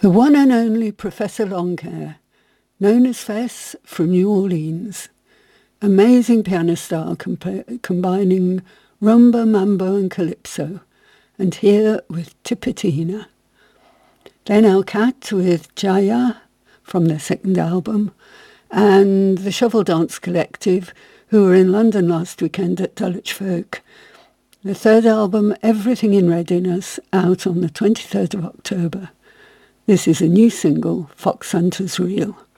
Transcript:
The one and only Professor Longhair, known as Fess from New Orleans. Amazing piano style combining rumba, mambo and calypso, and here with Tipitina. Then El Cat with Jaya from their second album, and the Shovel Dance Collective, who were in London last weekend at Dulwich Folk. The third album, Everything in Readiness, out on the 23rd of October. This is a new single, Fox Hunter's Reel.